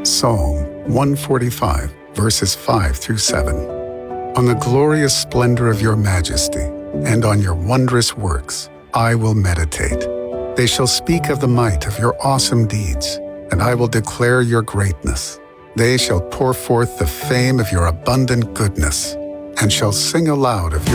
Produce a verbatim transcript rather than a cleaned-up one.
Psalm one forty-five, verses five through seven. On the glorious splendor of your majesty, and on your wondrous works, I will meditate. They shall speak of the might of your awesome deeds, and I will declare your greatness. They shall pour forth the fame of your abundant goodness, and shall sing aloud of your